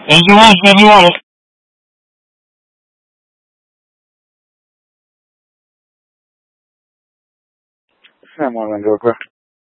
As you want, as you want it. Sam, I want to go quick.